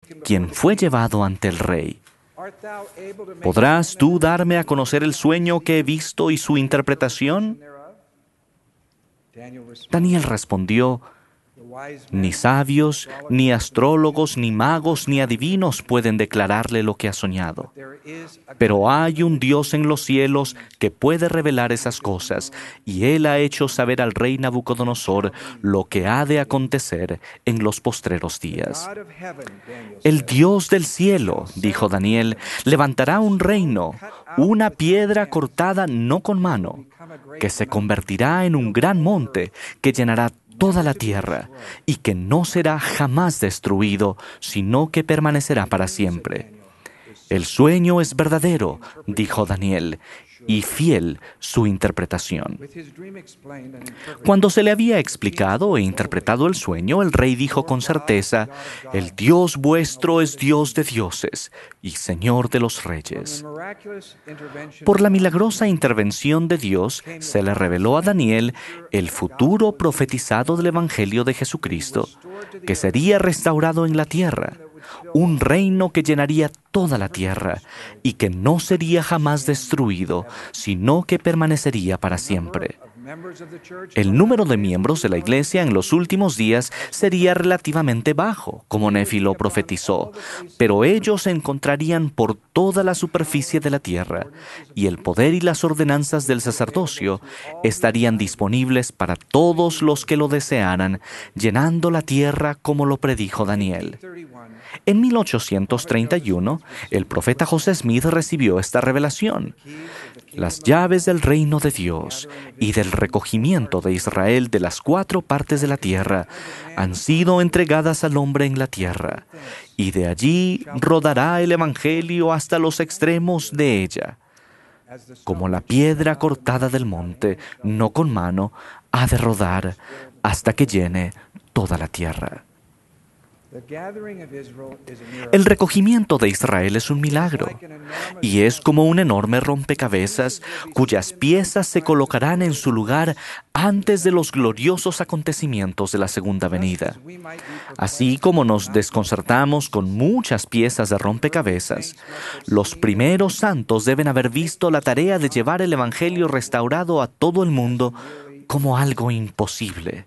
quien fue llevado ante el rey. ¿Podrás tú darme a conocer el sueño que he visto y su interpretación? Daniel respondió: ni sabios, ni astrólogos, ni magos, ni adivinos pueden declararle lo que ha soñado. Pero hay un Dios en los cielos que puede revelar esas cosas, y Él ha hecho saber al rey Nabucodonosor lo que ha de acontecer en los postreros días. El Dios del cielo, dijo Daniel, levantará un reino, una piedra cortada no con mano, que se convertirá en un gran monte que llenará toda la tierra, y que no será jamás destruido, sino que permanecerá para siempre. El sueño es verdadero, dijo Daniel, y fiel su interpretación. Cuando se le había explicado e interpretado el sueño, el rey dijo con certeza: el Dios vuestro es Dios de dioses y Señor de los reyes. Por la milagrosa intervención de Dios, se le reveló a Daniel el futuro profetizado del Evangelio de Jesucristo, que sería restaurado en la tierra, un reino que llenaría toda la tierra y que no sería jamás destruido, sino que permanecería para siempre. El número de miembros de la Iglesia en los últimos días sería relativamente bajo, como Nefi lo profetizó, pero ellos se encontrarían por toda la superficie de la tierra, y el poder y las ordenanzas del sacerdocio estarían disponibles para todos los que lo desearan, llenando la tierra como lo predijo Daniel. En 1831, el profeta José Smith recibió esta revelación. Las llaves del reino de Dios y del recogimiento de Israel de las 4 partes de la tierra han sido entregadas al hombre en la tierra, y de allí rodará el evangelio hasta los extremos de ella. Como la piedra cortada del monte, no con mano, ha de rodar hasta que llene toda la tierra. El recogimiento de Israel es un milagro, y es como un enorme rompecabezas cuyas piezas se colocarán en su lugar antes de los gloriosos acontecimientos de la segunda venida. Así como nos desconcertamos con muchas piezas de rompecabezas, los primeros santos deben haber visto la tarea de llevar el Evangelio restaurado a todo el mundo como algo imposible.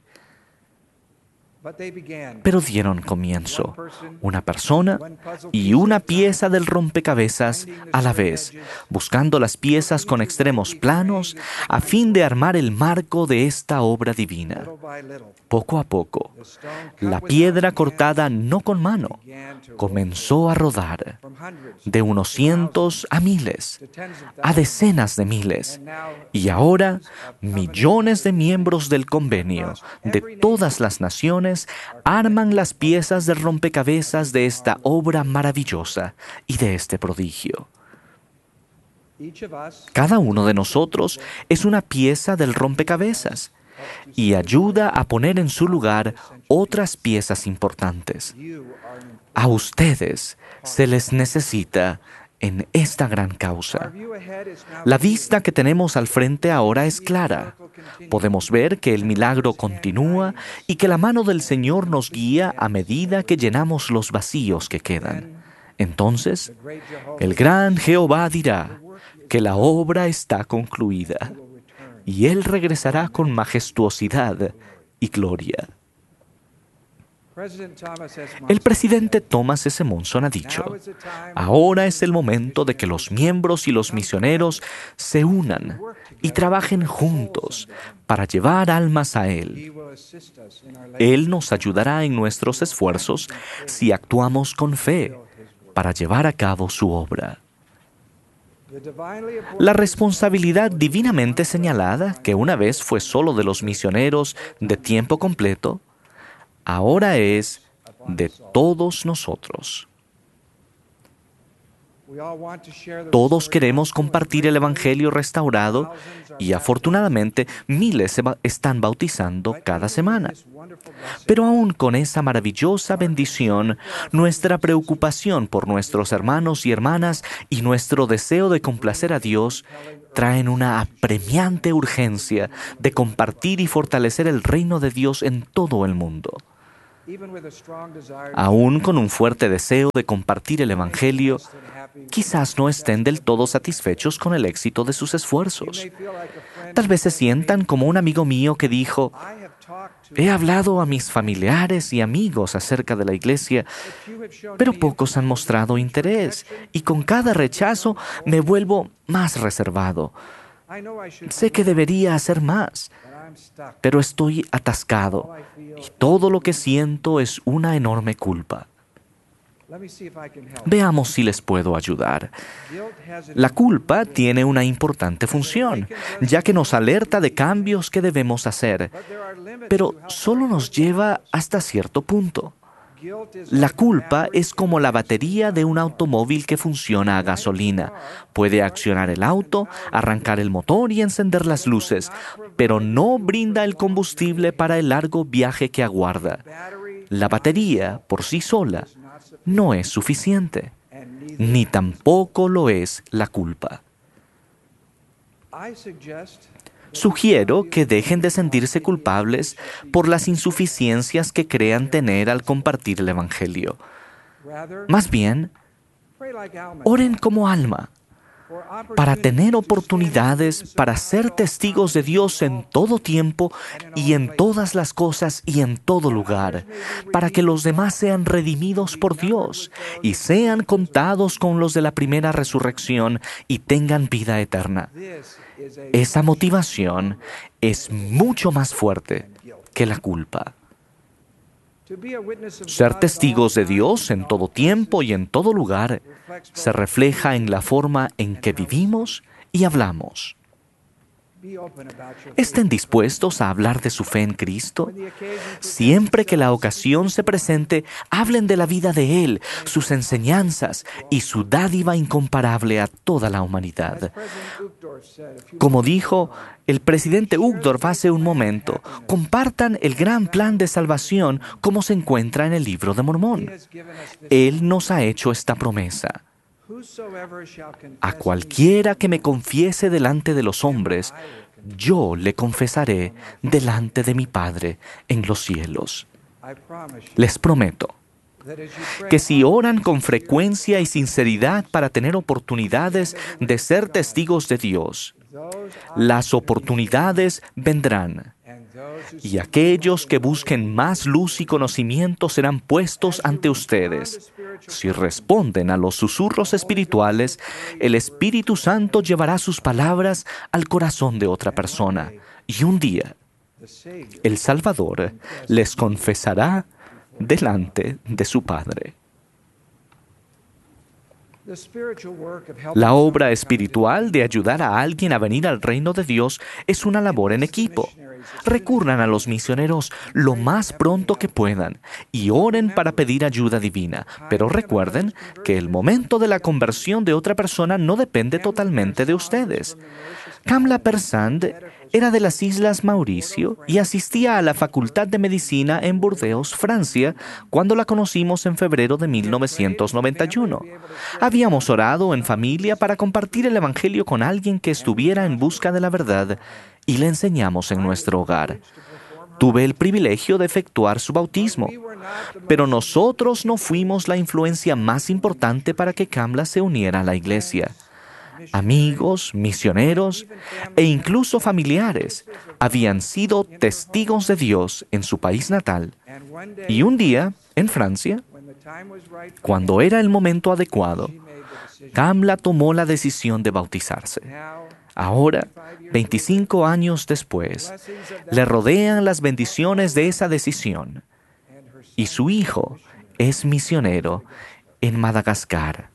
Pero dieron comienzo, una persona y una pieza del rompecabezas a la vez, buscando las piezas con extremos planos a fin de armar el marco de esta obra divina. Poco a poco, la piedra cortada no con mano comenzó a rodar, de unos cientos a miles, a decenas de miles, y ahora millones de miembros del convenio de todas las naciones arman las piezas del rompecabezas de esta obra maravillosa y de este prodigio. Cada uno de nosotros es una pieza del rompecabezas y ayuda a poner en su lugar otras piezas importantes. A ustedes se les necesita en esta gran causa. La vista que tenemos al frente ahora es clara. Podemos ver que el milagro continúa y que la mano del Señor nos guía a medida que llenamos los vacíos que quedan. Entonces, el gran Jehová dirá que la obra está concluida, y Él regresará con majestuosidad y gloria. El presidente Thomas S. Monson ha dicho: ahora es el momento de que los miembros y los misioneros se unan y trabajen juntos para llevar almas a Él. Él nos ayudará en nuestros esfuerzos si actuamos con fe para llevar a cabo su obra. La responsabilidad divinamente señalada, que una vez fue solo de los misioneros de tiempo completo, ahora es de todos nosotros. Todos queremos compartir el Evangelio restaurado y afortunadamente miles se están bautizando cada semana. Pero aún con esa maravillosa bendición, nuestra preocupación por nuestros hermanos y hermanas y nuestro deseo de complacer a Dios traen una apremiante urgencia de compartir y fortalecer el reino de Dios en todo el mundo. Aún con un fuerte deseo de compartir el Evangelio, quizás no estén del todo satisfechos con el éxito de sus esfuerzos. Tal vez se sientan como un amigo mío que dijo: he hablado a mis familiares y amigos acerca de la iglesia, pero pocos han mostrado interés, y con cada rechazo me vuelvo más reservado. Sé que debería hacer más, pero estoy atascado, y todo lo que siento es una enorme culpa. Veamos si les puedo ayudar. La culpa tiene una importante función, ya que nos alerta de cambios que debemos hacer, pero solo nos lleva hasta cierto punto. La culpa es como la batería de un automóvil que funciona a gasolina. Puede accionar el auto, arrancar el motor y encender las luces, pero no brinda el combustible para el largo viaje que aguarda. La batería, por sí sola, no es suficiente, ni tampoco lo es la culpa. Sugiero que dejen de sentirse culpables por las insuficiencias que crean tener al compartir el Evangelio. Más bien, oren como Alma, para tener oportunidades para ser testigos de Dios en todo tiempo y en todas las cosas y en todo lugar, para que los demás sean redimidos por Dios y sean contados con los de la primera resurrección y tengan vida eterna. Esa motivación es mucho más fuerte que la culpa. Ser testigos de Dios en todo tiempo y en todo lugar se refleja en la forma en que vivimos y hablamos. ¿Estén dispuestos a hablar de su fe en Cristo? Siempre que la ocasión se presente, hablen de la vida de Él, sus enseñanzas y su dádiva incomparable a toda la humanidad. Como dijo el presidente Uchtdorf hace un momento, compartan el gran plan de salvación como se encuentra en el Libro de Mormón. Él nos ha hecho esta promesa: a cualquiera que me confiese delante de los hombres, yo le confesaré delante de mi Padre en los cielos. Les prometo que si oran con frecuencia y sinceridad para tener oportunidades de ser testigos de Dios, las oportunidades vendrán. Y aquellos que busquen más luz y conocimiento serán puestos ante ustedes. Si responden a los susurros espirituales, el Espíritu Santo llevará sus palabras al corazón de otra persona. Y un día, el Salvador les confesará delante de su Padre. La obra espiritual de ayudar a alguien a venir al reino de Dios es una labor en equipo. Recurran a los misioneros lo más pronto que puedan y oren para pedir ayuda divina. Pero recuerden que el momento de la conversión de otra persona no depende totalmente de ustedes. Kamla Persand era de las Islas Mauricio y asistía a la Facultad de Medicina en Burdeos, Francia, cuando la conocimos en febrero de 1991. Habíamos orado en familia para compartir el Evangelio con alguien que estuviera en busca de la verdad y le enseñamos en nuestro hogar. Tuve el privilegio de efectuar su bautismo, pero nosotros no fuimos la influencia más importante para que Kamla se uniera a la iglesia. Amigos, misioneros e incluso familiares habían sido testigos de Dios en su país natal. Y un día, en Francia, cuando era el momento adecuado, Kamla tomó la decisión de bautizarse. Ahora, 25 años después, le rodean las bendiciones de esa decisión. Y su hijo es misionero en Madagascar.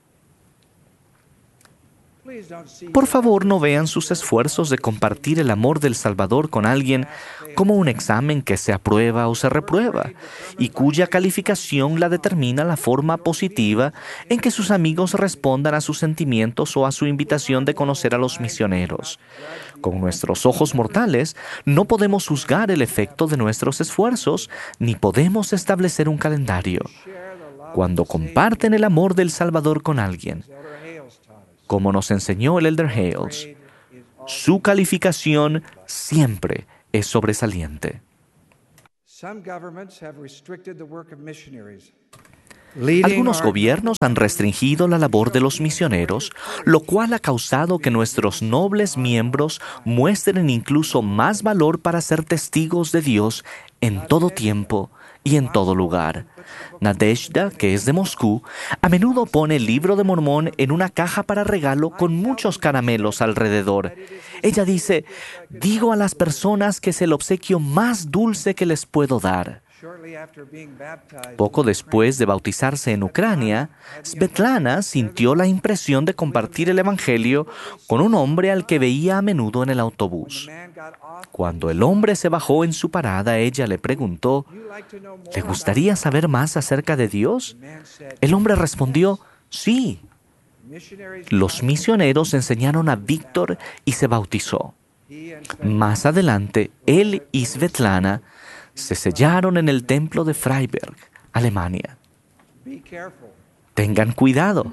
Por favor, no vean sus esfuerzos de compartir el amor del Salvador con alguien como un examen que se aprueba o se reprueba, y cuya calificación la determina la forma positiva en que sus amigos respondan a sus sentimientos o a su invitación de conocer a los misioneros. Con nuestros ojos mortales, no podemos juzgar el efecto de nuestros esfuerzos, ni podemos establecer un calendario. Cuando comparten el amor del Salvador con alguien, como nos enseñó el Elder Hales, su calificación siempre es sobresaliente. Algunos gobiernos han restringido la labor de los misioneros, lo cual ha causado que nuestros nobles miembros muestren incluso más valor para ser testigos de Dios en todo tiempo y en todo lugar. Nadezhda, que es de Moscú, a menudo pone el Libro de Mormón en una caja para regalo con muchos caramelos alrededor. Ella dice: digo a las personas que es el obsequio más dulce que les puedo dar. Poco después de bautizarse en Ucrania, Svetlana sintió la impresión de compartir el Evangelio con un hombre al que veía a menudo en el autobús. Cuando el hombre se bajó en su parada, ella le preguntó: ¿te gustaría saber más acerca de Dios? El hombre respondió: sí. Los misioneros enseñaron a Víctor y se bautizó. Más adelante, él y Svetlana se sellaron en el templo de Freiberg, Alemania. Tengan cuidado.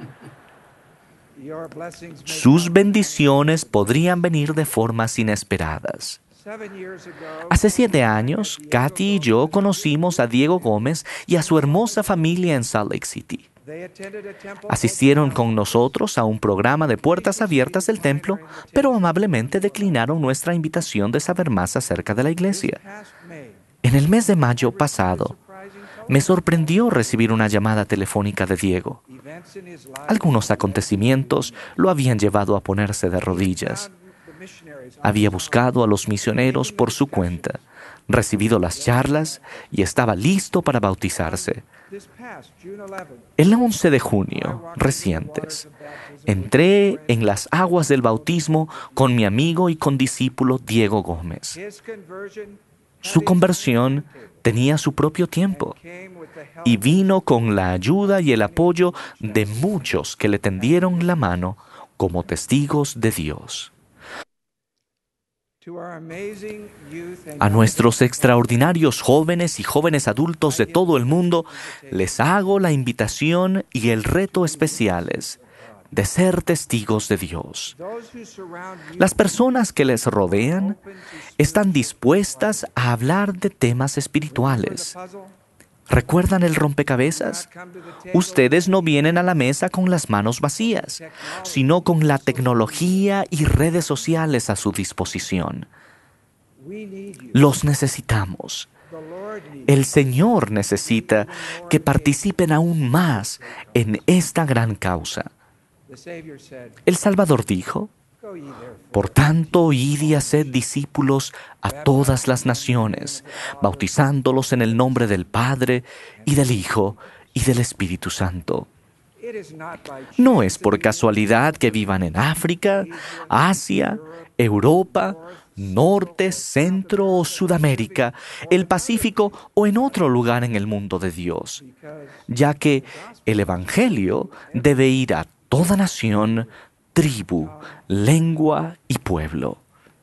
Sus bendiciones podrían venir de formas inesperadas. Hace 7 años, Katy y yo conocimos a Diego Gómez y a su hermosa familia en Salt Lake City. Asistieron con nosotros a un programa de puertas abiertas del templo, pero amablemente declinaron nuestra invitación de saber más acerca de la iglesia. En el mes de mayo pasado, me sorprendió recibir una llamada telefónica de Diego. Algunos acontecimientos lo habían llevado a ponerse de rodillas. Había buscado a los misioneros por su cuenta, recibido las charlas y estaba listo para bautizarse. El 11 de junio, recientes, entré en las aguas del bautismo con mi amigo y condiscípulo Diego Gómez. Su conversión tenía su propio tiempo y vino con la ayuda y el apoyo de muchos que le tendieron la mano como testigos de Dios. A nuestros extraordinarios jóvenes y jóvenes adultos de todo el mundo, les hago la invitación y el reto especiales de ser testigos de Dios. Las personas que les rodean están dispuestas a hablar de temas espirituales. ¿Recuerdan el rompecabezas? Ustedes no vienen a la mesa con las manos vacías, sino con la tecnología y redes sociales a su disposición. Los necesitamos. El Señor necesita que participen aún más en esta gran causa. El Salvador dijo: por tanto, id y haced discípulos a todas las naciones, bautizándolos en el nombre del Padre, y del Hijo, y del Espíritu Santo. No es por casualidad que vivan en África, Asia, Europa, Norte, Centro o Sudamérica, el Pacífico o en otro lugar en el mundo de Dios, ya que el Evangelio debe ir a toda nación, tribu, lengua y pueblo.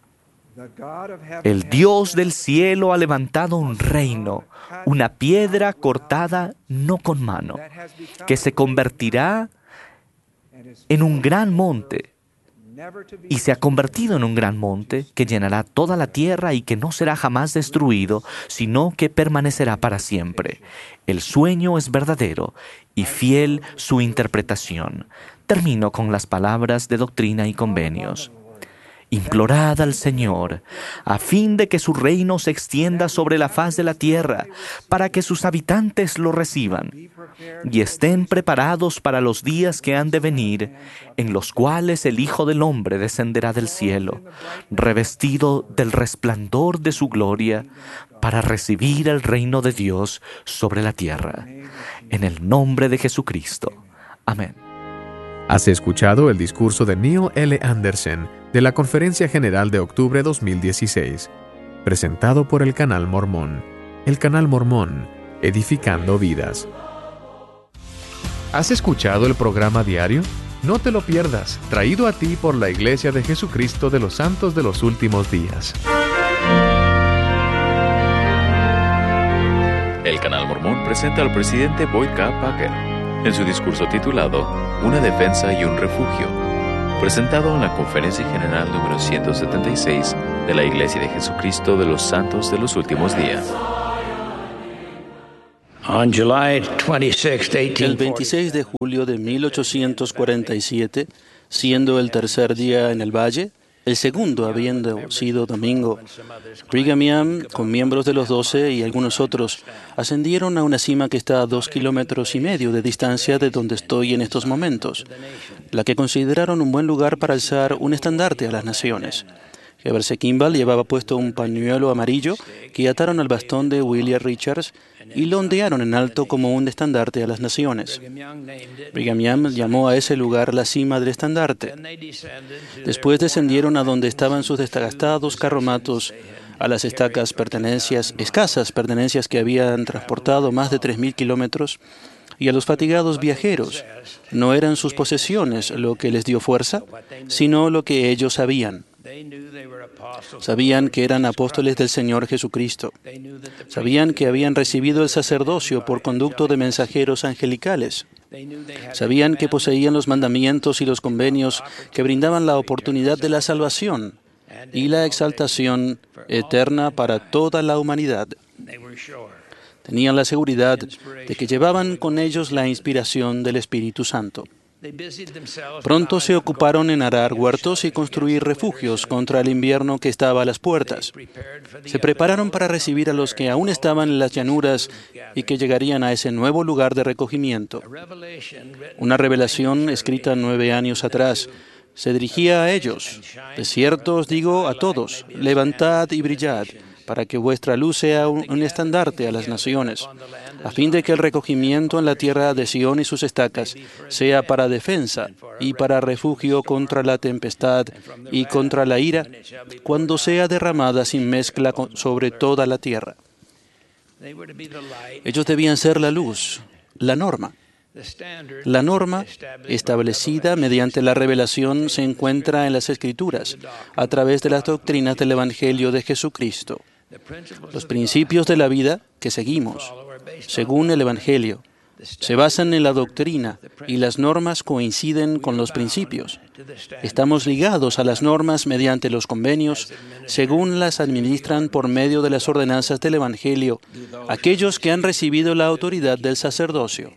El Dios del cielo ha levantado un reino, una piedra cortada no con mano, que se convertirá en un gran monte, y se ha convertido en un gran monte que llenará toda la tierra y que no será jamás destruido, sino que permanecerá para siempre. El sueño es verdadero y fiel su interpretación. Termino con las palabras de Doctrina y Convenios. Implorad al Señor, a fin de que su reino se extienda sobre la faz de la tierra, para que sus habitantes lo reciban, y estén preparados para los días que han de venir, en los cuales el Hijo del Hombre descenderá del cielo, revestido del resplandor de su gloria, para recibir el reino de Dios sobre la tierra. En el nombre de Jesucristo. Amén. Has escuchado el discurso de Neil L. Anderson de la Conferencia General de Octubre 2016, presentado por el Canal Mormón. El Canal Mormón, edificando vidas. ¿Has escuchado el programa diario? No te lo pierdas, traído a ti por la Iglesia de Jesucristo de los Santos de los Últimos Días. El Canal Mormón presenta al presidente Boyd K. Packer en su discurso titulado Una defensa y un refugio, presentado en la Conferencia General número 176 de la Iglesia de Jesucristo de los Santos de los Últimos Días. El 26 de julio de 1847, siendo el tercer día en el valle, el segundo habiendo sido domingo, Brigham Young, con miembros de los 12 y algunos otros, ascendieron a una cima que está a 2,5 kilómetros de distancia de donde estoy en estos momentos, la que consideraron un buen lugar para alzar un estandarte a las naciones. Heber Kimball llevaba puesto un pañuelo amarillo que ataron al bastón de William Richards y lo ondearon en alto como un estandarte a las naciones. Brigham Young llamó a ese lugar la cima del estandarte. Después descendieron a donde estaban sus desgastados carromatos, a las escasas pertenencias que habían transportado más de 3,000 kilómetros, y a los fatigados viajeros. No eran sus posesiones lo que les dio fuerza, sino lo que ellos sabían. Sabían que eran apóstoles del Señor Jesucristo. Sabían que habían recibido el sacerdocio por conducto de mensajeros angelicales. Sabían que poseían los mandamientos y los convenios que brindaban la oportunidad de la salvación y la exaltación eterna para toda la humanidad. Tenían la seguridad de que llevaban con ellos la inspiración del Espíritu Santo. Pronto se ocuparon en arar huertos y construir refugios contra el invierno que estaba a las puertas. Se prepararon para recibir a los que aún estaban en las llanuras y que llegarían a ese nuevo lugar de recogimiento. Una revelación escrita 9 años atrás se dirigía a ellos. De cierto os digo a todos, levantad y brillad, para que vuestra luz sea un estandarte a las naciones, a fin de que el recogimiento en la tierra de Sión y sus estacas sea para defensa y para refugio contra la tempestad y contra la ira, cuando sea derramada sin mezcla sobre toda la tierra. Ellos debían ser la luz, la norma. La norma, establecida mediante la revelación, se encuentra en las Escrituras, a través de las doctrinas del Evangelio de Jesucristo. Los principios de la vida que seguimos, según el Evangelio, se basan en la doctrina y las normas coinciden con los principios. Estamos ligados a las normas mediante los convenios, según las administran por medio de las ordenanzas del Evangelio, aquellos que han recibido la autoridad del sacerdocio.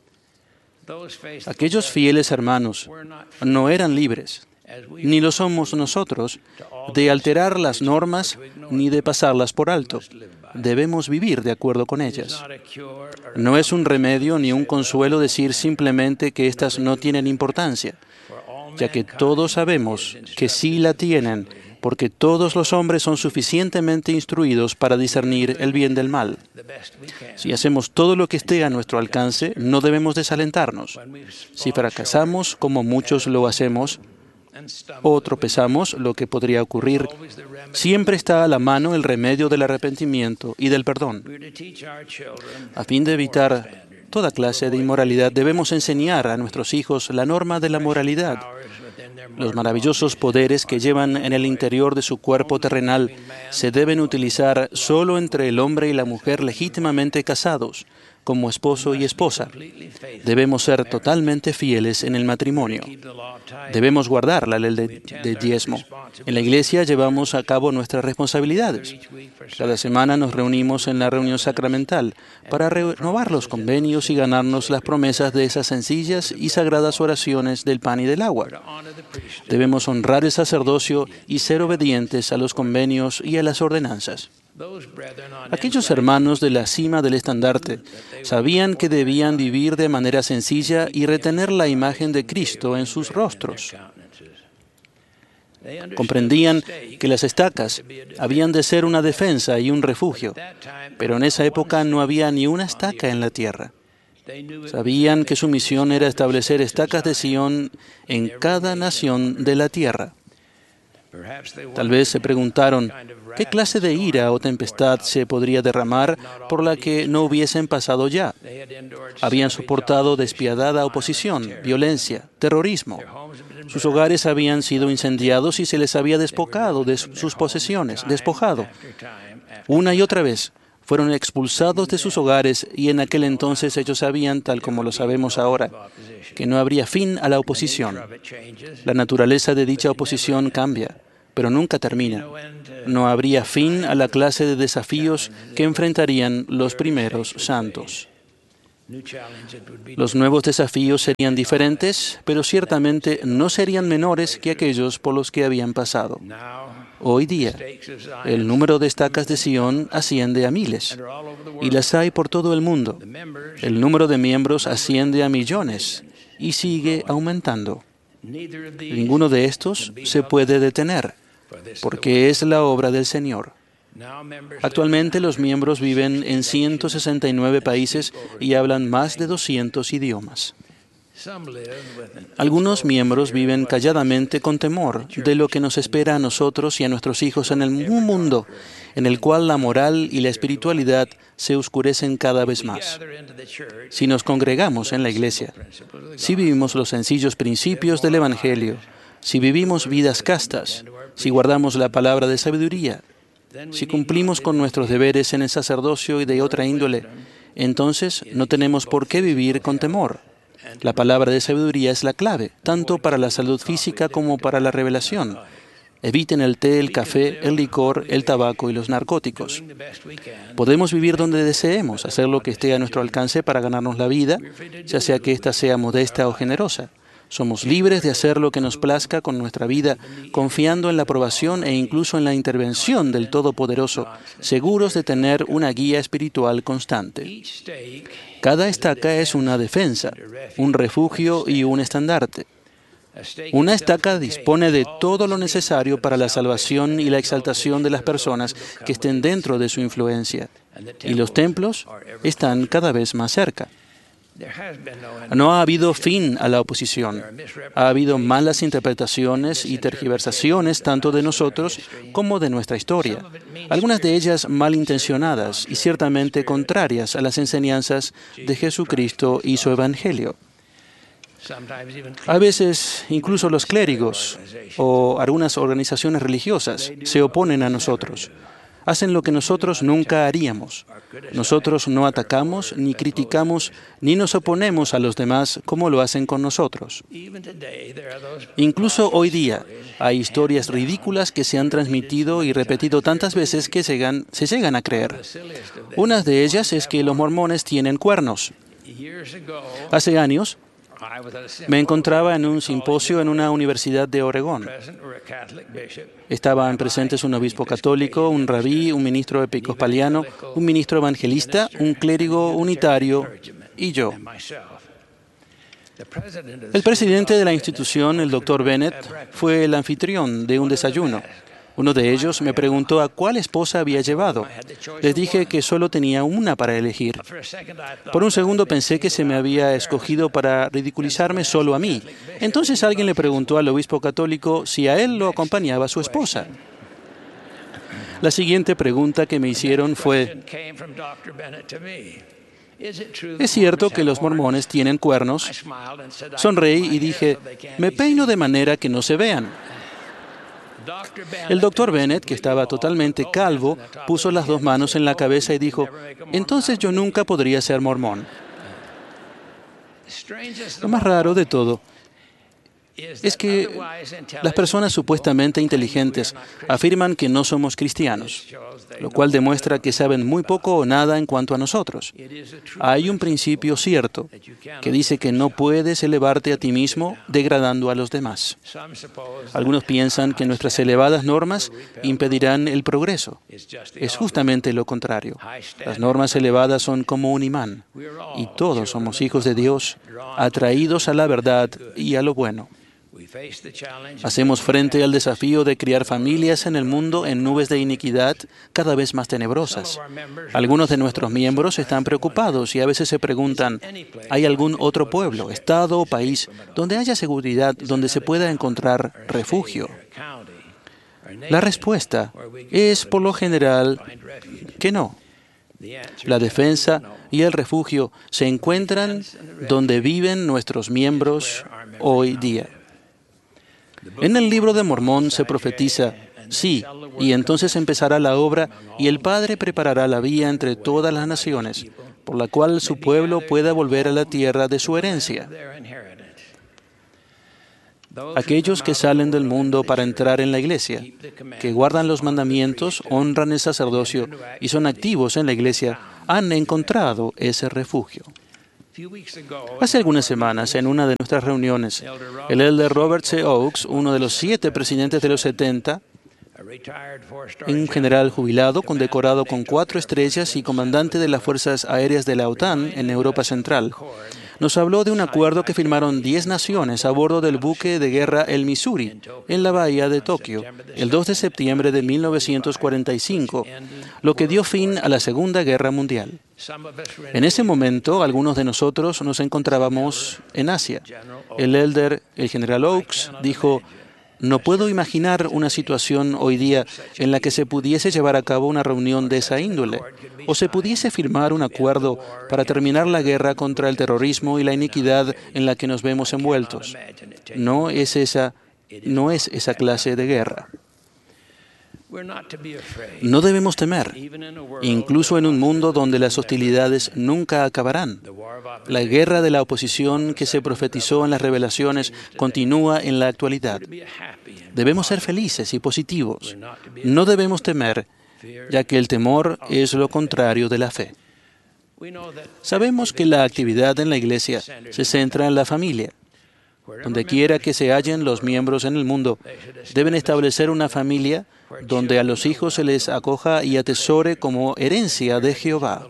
Aquellos fieles hermanos no eran libres, ni lo somos nosotros, de alterar las normas ni de pasarlas por alto. Debemos vivir de acuerdo con ellas. No es un remedio ni un consuelo decir simplemente que éstas no tienen importancia, ya que todos sabemos que sí la tienen, porque todos los hombres son suficientemente instruidos para discernir el bien del mal. Si hacemos todo lo que esté a nuestro alcance, no debemos desalentarnos. Si fracasamos, como muchos lo hacemos, o tropezamos, lo que podría ocurrir, siempre está a la mano el remedio del arrepentimiento y del perdón. A fin de evitar toda clase de inmoralidad, debemos enseñar a nuestros hijos la norma de la moralidad. Los maravillosos poderes que llevan en el interior de su cuerpo terrenal se deben utilizar solo entre el hombre y la mujer legítimamente casados, como esposo y esposa. Debemos ser totalmente fieles en el matrimonio. Debemos guardar la ley de diezmo. En la iglesia llevamos a cabo nuestras responsabilidades. Cada semana nos reunimos en la reunión sacramental para renovar los convenios y ganarnos las promesas de esas sencillas y sagradas oraciones del pan y del agua. Debemos honrar el sacerdocio y ser obedientes a los convenios y a las ordenanzas. Aquellos hermanos de la cima del estandarte sabían que debían vivir de manera sencilla y retener la imagen de Cristo en sus rostros. Comprendían que las estacas habían de ser una defensa y un refugio, pero en esa época no había ni una estaca en la tierra. Sabían que su misión era establecer estacas de Sión en cada nación de la tierra. Tal vez se preguntaron, ¿qué clase de ira o tempestad se podría derramar por la que no hubiesen pasado ya? Habían soportado despiadada oposición, violencia, terrorismo. Sus hogares habían sido incendiados y se les había despojado de sus posesiones, despojado. Una y otra vez fueron expulsados de sus hogares y en aquel entonces ellos sabían, tal como lo sabemos ahora, que no habría fin a la oposición. La naturaleza de dicha oposición cambia, pero nunca termina. No habría fin a la clase de desafíos que enfrentarían los primeros santos. Los nuevos desafíos serían diferentes, pero ciertamente no serían menores que aquellos por los que habían pasado. Hoy día, el número de estacas de Sion asciende a miles, y las hay por todo el mundo. El número de miembros asciende a millones, y sigue aumentando. Ninguno de estos se puede detener, porque es la obra del Señor. Actualmente los miembros viven en 169 países y hablan más de 200 idiomas. Algunos miembros viven calladamente con temor de lo que nos espera a nosotros y a nuestros hijos en un mundo en el cual la moral y la espiritualidad se oscurecen cada vez más. Si nos congregamos en la iglesia, si vivimos los sencillos principios del Evangelio, si vivimos vidas castas, si guardamos la palabra de sabiduría, si cumplimos con nuestros deberes en el sacerdocio y de otra índole, entonces no tenemos por qué vivir con temor. La palabra de sabiduría es la clave, tanto para la salud física como para la revelación. Eviten el té, el café, el licor, el tabaco y los narcóticos. Podemos vivir donde deseemos, hacer lo que esté a nuestro alcance para ganarnos la vida, ya sea que ésta sea modesta o generosa. Somos libres de hacer lo que nos plazca con nuestra vida, confiando en la aprobación e incluso en la intervención del Todopoderoso, seguros de tener una guía espiritual constante. Cada estaca es una defensa, un refugio y un estandarte. Una estaca dispone de todo lo necesario para la salvación y la exaltación de las personas que estén dentro de su influencia, y los templos están cada vez más cerca. No ha habido fin a la oposición. Ha habido malas interpretaciones y tergiversaciones tanto de nosotros como de nuestra historia. Algunas de ellas malintencionadas y ciertamente contrarias a las enseñanzas de Jesucristo y su Evangelio. A veces, incluso los clérigos o algunas organizaciones religiosas se oponen a nosotros. Hacen lo que nosotros nunca haríamos. Nosotros no atacamos, ni criticamos, ni nos oponemos a los demás como lo hacen con nosotros. Incluso hoy día hay historias ridículas que se han transmitido y repetido tantas veces que se llegan a creer. Una de ellas es que los mormones tienen cuernos. Hace años, me encontraba en un simposio en una universidad de Oregón. Estaban presentes un obispo católico, un rabí, un ministro episcopaliano, un ministro evangelista, un clérigo unitario y yo. El presidente de la institución, el Dr. Bennett, fue el anfitrión de un desayuno. Uno de ellos me preguntó a cuál esposa había llevado. Les dije que solo tenía una para elegir. Por un segundo pensé que se me había escogido para ridiculizarme solo a mí. Entonces alguien le preguntó al obispo católico si a él lo acompañaba su esposa. La siguiente pregunta que me hicieron fue: ¿es cierto que los mormones tienen cuernos? Sonreí y dije: me peino de manera que no se vean. El Dr. Bennett, que estaba totalmente calvo, puso las dos manos en la cabeza y dijo: entonces yo nunca podría ser mormón. Lo más raro de todo es que las personas supuestamente inteligentes afirman que no somos cristianos, lo cual demuestra que saben muy poco o nada en cuanto a nosotros. Hay un principio cierto que dice que no puedes elevarte a ti mismo degradando a los demás. Algunos piensan que nuestras elevadas normas impedirán el progreso. Es justamente lo contrario. Las normas elevadas son como un imán, y todos somos hijos de Dios, atraídos a la verdad y a lo bueno. Hacemos frente al desafío de criar familias en el mundo en nubes de iniquidad cada vez más tenebrosas. Algunos de nuestros miembros están preocupados y a veces se preguntan: ¿hay algún otro pueblo, estado o país donde haya seguridad, donde se pueda encontrar refugio? La respuesta es, por lo general, que no. La defensa y el refugio se encuentran donde viven nuestros miembros hoy día. En el libro de Mormón se profetiza: sí, y entonces empezará la obra y el Padre preparará la vía entre todas las naciones, por la cual su pueblo pueda volver a la tierra de su herencia. Aquellos que salen del mundo para entrar en la iglesia, que guardan los mandamientos, honran el sacerdocio y son activos en la iglesia, han encontrado ese refugio. Hace algunas semanas, en una de nuestras reuniones, el elder Robert C. Oakes, uno de los 7 presidentes de los 70, un general jubilado, condecorado con 4 estrellas y comandante de las Fuerzas Aéreas de la OTAN en Europa Central, nos habló de un acuerdo que firmaron 10 naciones a bordo del buque de guerra el Missouri, en la bahía de Tokio, el 2 de septiembre de 1945, lo que dio fin a la Segunda Guerra Mundial. En ese momento, algunos de nosotros nos encontrábamos en Asia. El general Oakes, dijo: no puedo imaginar una situación hoy día en la que se pudiese llevar a cabo una reunión de esa índole, o se pudiese firmar un acuerdo para terminar la guerra contra el terrorismo y la iniquidad en la que nos vemos envueltos. No es esa clase de guerra. No debemos temer, incluso en un mundo donde las hostilidades nunca acabarán. La guerra de la oposición que se profetizó en las revelaciones continúa en la actualidad. Debemos ser felices y positivos. No debemos temer, ya que el temor es lo contrario de la fe. Sabemos que la actividad en la Iglesia se centra en la familia. Donde quiera que se hallen los miembros en el mundo, deben establecer una familia donde a los hijos se les acoja y atesore como herencia de Jehová.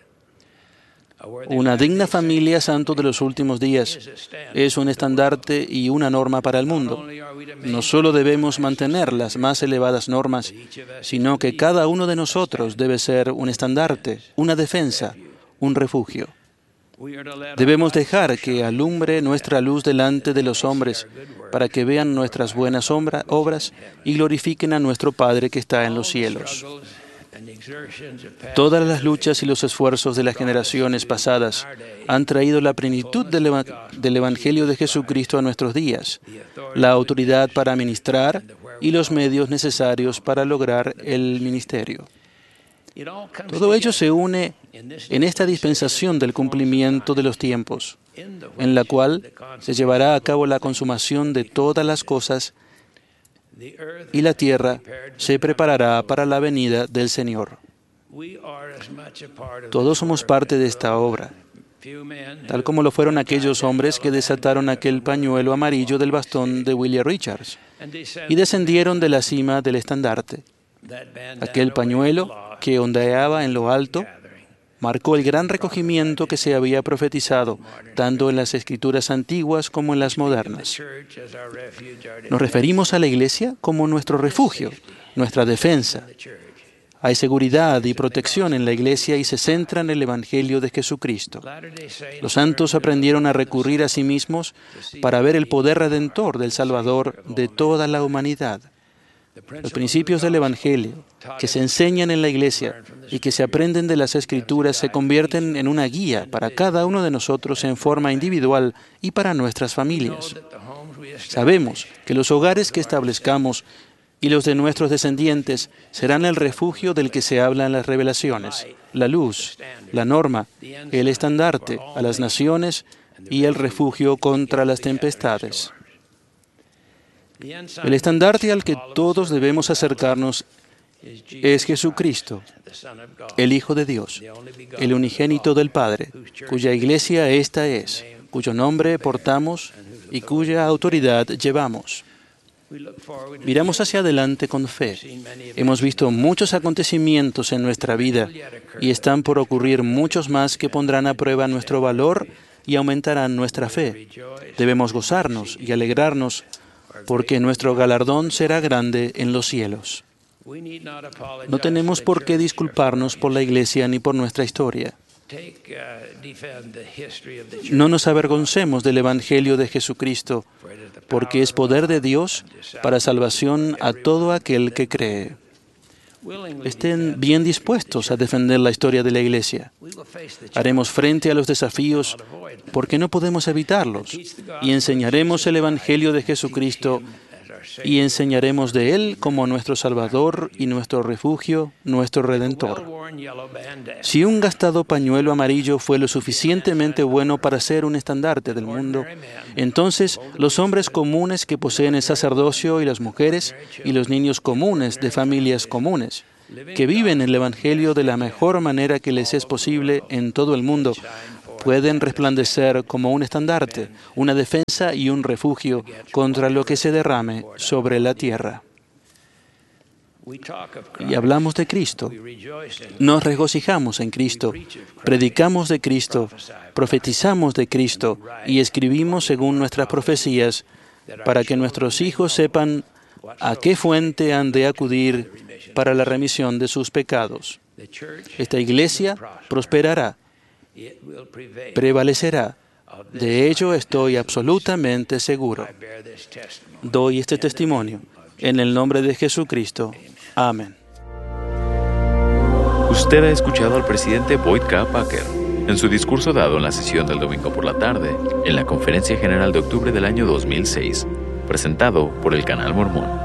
Una digna familia, santo de los últimos días, es un estandarte y una norma para el mundo. No solo debemos mantener las más elevadas normas, sino que cada uno de nosotros debe ser un estandarte, una defensa, un refugio. Debemos dejar que alumbre nuestra luz delante de los hombres para que vean nuestras buenas obras y glorifiquen a nuestro Padre que está en los cielos. Todas las luchas y los esfuerzos de las generaciones pasadas han traído la plenitud del Evangelio de Jesucristo a nuestros días, la autoridad para ministrar y los medios necesarios para lograr el ministerio. Todo ello se une en esta dispensación del cumplimiento de los tiempos, en la cual se llevará a cabo la consumación de todas las cosas y la tierra se preparará para la venida del Señor. Todos somos parte de esta obra, tal como lo fueron aquellos hombres que desataron aquel pañuelo amarillo del bastón de William Richards y descendieron de la cima del estandarte. Aquel pañuelo que ondeaba en lo alto marcó el gran recogimiento que se había profetizado, tanto en las escrituras antiguas como en las modernas. Nos referimos a la Iglesia como nuestro refugio, nuestra defensa. Hay seguridad y protección en la Iglesia y se centra en el Evangelio de Jesucristo. Los santos aprendieron a recurrir a sí mismos para ver el poder redentor del Salvador de toda la humanidad. Los principios del Evangelio que se enseñan en la Iglesia y que se aprenden de las Escrituras se convierten en una guía para cada uno de nosotros en forma individual y para nuestras familias. Sabemos que los hogares que establezcamos y los de nuestros descendientes serán el refugio del que se habla en las revelaciones, la luz, la norma, el estandarte a las naciones y el refugio contra las tempestades. El estandarte al que todos debemos acercarnos es Jesucristo, el Hijo de Dios, el unigénito del Padre, cuya iglesia esta es, cuyo nombre portamos y cuya autoridad llevamos. Miramos hacia adelante con fe. Hemos visto muchos acontecimientos en nuestra vida y están por ocurrir muchos más que pondrán a prueba nuestro valor y aumentarán nuestra fe. Debemos gozarnos y alegrarnos porque nuestro galardón será grande en los cielos. No tenemos por qué disculparnos por la Iglesia ni por nuestra historia. No nos avergoncemos del Evangelio de Jesucristo, porque es poder de Dios para salvación a todo aquel que cree. Estén bien dispuestos a defender la historia de la Iglesia. Haremos frente a los desafíos porque no podemos evitarlos y enseñaremos el Evangelio de Jesucristo y enseñaremos de Él como nuestro Salvador y nuestro refugio, nuestro Redentor. Si un gastado pañuelo amarillo fue lo suficientemente bueno para ser un estandarte del mundo, entonces los hombres comunes que poseen el sacerdocio y las mujeres y los niños comunes de familias comunes, que viven el Evangelio de la mejor manera que les es posible en todo el mundo, pueden resplandecer como un estandarte, una defensa y un refugio contra lo que se derrame sobre la tierra. Y hablamos de Cristo, nos regocijamos en Cristo, predicamos de Cristo, profetizamos de Cristo y escribimos según nuestras profecías para que nuestros hijos sepan a qué fuente han de acudir para la remisión de sus pecados. Esta iglesia prosperará, prevalecerá. De ello estoy absolutamente seguro. Doy este testimonio en el nombre de Jesucristo. Amén. Usted ha escuchado al presidente Boyd K. Packer en su discurso dado en la sesión del domingo por la tarde, en la Conferencia General de octubre del año 2006, presentado por el Canal Mormón.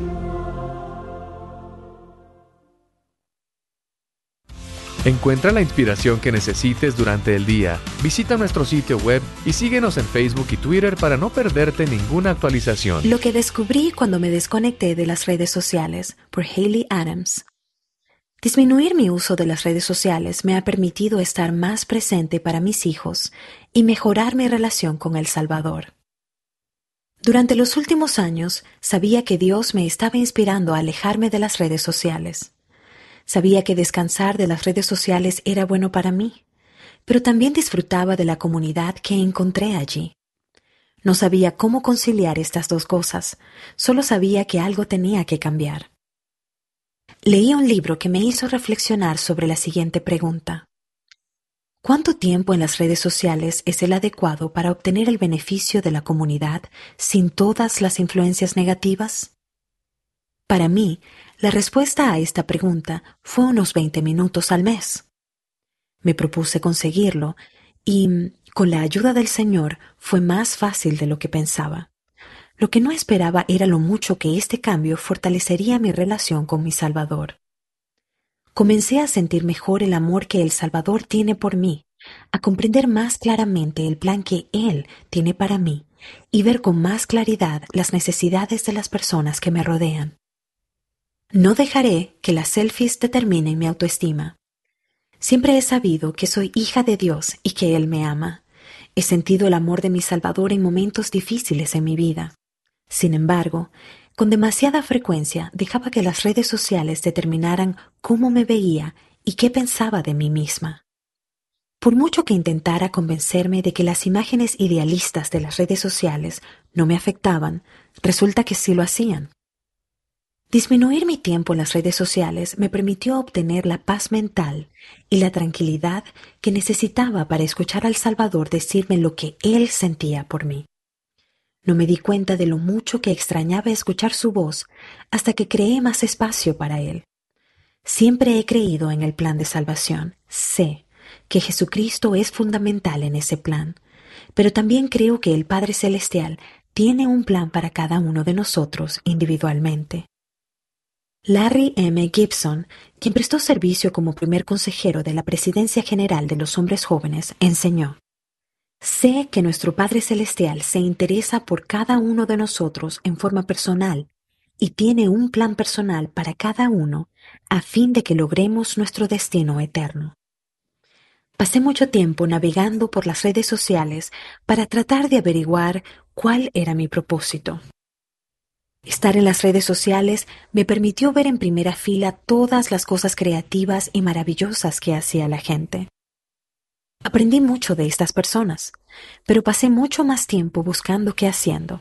Encuentra la inspiración que necesites durante el día. Visita nuestro sitio web y síguenos en Facebook y Twitter para no perderte ninguna actualización. Lo que descubrí cuando me desconecté de las redes sociales, por Haley Adams. Disminuir mi uso de las redes sociales me ha permitido estar más presente para mis hijos y mejorar mi relación con El Salvador. Durante los últimos años, sabía que Dios me estaba inspirando a alejarme de las redes sociales. Sabía que descansar de las redes sociales era bueno para mí, pero también disfrutaba de la comunidad que encontré allí. No sabía cómo conciliar estas dos cosas, solo sabía que algo tenía que cambiar. Leí un libro que me hizo reflexionar sobre la siguiente pregunta. ¿Cuánto tiempo en las redes sociales es el adecuado para obtener el beneficio de la comunidad sin todas las influencias negativas? Para mí, la respuesta a esta pregunta fue unos 20 minutos al mes. Me propuse conseguirlo y, con la ayuda del Señor, fue más fácil de lo que pensaba. Lo que no esperaba era lo mucho que este cambio fortalecería mi relación con mi Salvador. Comencé a sentir mejor el amor que el Salvador tiene por mí, a comprender más claramente el plan que Él tiene para mí y ver con más claridad las necesidades de las personas que me rodean. No dejaré que las selfies determinen mi autoestima. Siempre he sabido que soy hija de Dios y que Él me ama. He sentido el amor de mi Salvador en momentos difíciles en mi vida. Sin embargo, con demasiada frecuencia dejaba que las redes sociales determinaran cómo me veía y qué pensaba de mí misma. Por mucho que intentara convencerme de que las imágenes idealistas de las redes sociales no me afectaban, resulta que sí lo hacían. Disminuir mi tiempo en las redes sociales me permitió obtener la paz mental y la tranquilidad que necesitaba para escuchar al Salvador decirme lo que Él sentía por mí. No me di cuenta de lo mucho que extrañaba escuchar su voz hasta que creé más espacio para Él. Siempre he creído en el plan de salvación. Sé que Jesucristo es fundamental en ese plan, pero también creo que el Padre Celestial tiene un plan para cada uno de nosotros individualmente. Larry M. Gibson, quien prestó servicio como primer consejero de la Presidencia General de los Hombres Jóvenes, enseñó: sé que nuestro Padre Celestial se interesa por cada uno de nosotros en forma personal y tiene un plan personal para cada uno a fin de que logremos nuestro destino eterno. Pasé mucho tiempo navegando por las redes sociales para tratar de averiguar cuál era mi propósito. Estar en las redes sociales me permitió ver en primera fila todas las cosas creativas y maravillosas que hacía la gente. Aprendí mucho de estas personas, pero pasé mucho más tiempo buscando qué haciendo.